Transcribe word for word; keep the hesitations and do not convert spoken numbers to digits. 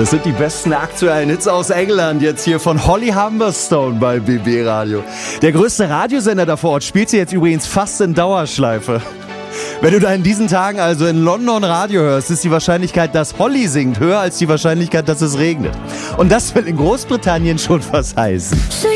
Das sind die besten aktuellen Hits aus England, jetzt hier von Holly Humberstone bei B B Radio. Der größte Radiosender da vor Ort spielt sie jetzt übrigens fast in Dauerschleife. Wenn du da in diesen Tagen also in London Radio hörst, ist die Wahrscheinlichkeit, dass Holly singt, höher als die Wahrscheinlichkeit, dass es regnet. Und das will in Großbritannien schon was heißen.